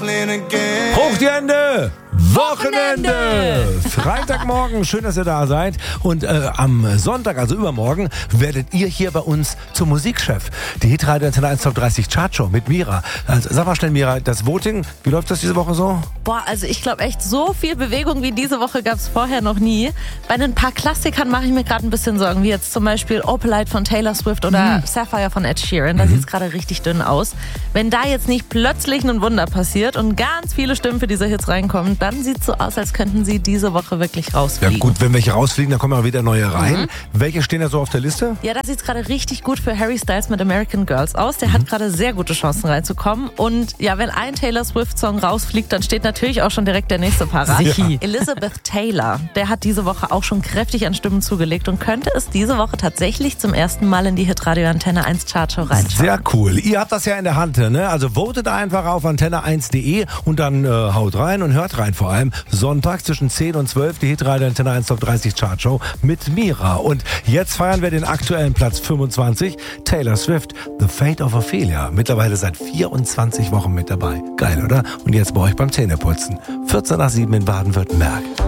Hoch die Hände! Wochenende! Freitagmorgen, schön, dass ihr da seid. Und am Sonntag, also übermorgen, werdet ihr hier bei uns zum Musikchef. Die Hitradio Antenne 1 Top 30 Chartshow mit Mira. Also, sag mal schnell, Mira, das Voting, wie läuft das diese Woche so? Boah, also ich glaube echt, so viel Bewegung wie diese Woche gab es vorher noch nie. Bei ein paar Klassikern mache ich mir gerade ein bisschen Sorgen, wie jetzt zum Beispiel Opalite von Taylor Swift oder Sapphire von Ed Sheeran. Da sieht es gerade richtig dünn aus. Wenn da jetzt nicht plötzlich ein Wunder passiert und ganz viele Stimmen für diese Hits reinkommen, dann sieht es so aus, als könnten sie diese Woche wirklich rausfliegen. Ja gut, wenn welche rausfliegen, dann kommen auch wieder neue rein. Welche stehen da so auf der Liste? Ja, da sieht es gerade richtig gut für Harry Styles mit American Girls aus. Der hat gerade sehr gute Chancen reinzukommen. Und ja, wenn ein Taylor Swift-Song rausfliegt, dann steht natürlich auch schon direkt der nächste parat. Ja. Elizabeth Taylor, der hat diese Woche auch schon kräftig an Stimmen zugelegt und könnte es diese Woche tatsächlich zum ersten Mal in die Hitradio Antenne 1 Chartshow reinschauen. Sehr cool. Ihr habt das ja in der Hand, ne? Also votet einfach auf antenne1.de und dann haut rein und hört rein vor allem. Sonntag zwischen 10 und 12 die Hitradio Antenne 1 Top 30 Chartshow mit Mira. Und jetzt feiern wir den aktuellen Platz 25. Taylor Swift, The Fate of Ophelia. Mittlerweile seit 24 Wochen mit dabei. Geil, oder? Und jetzt bei euch beim Zähneputzen. 14 nach 7 in Baden-Württemberg.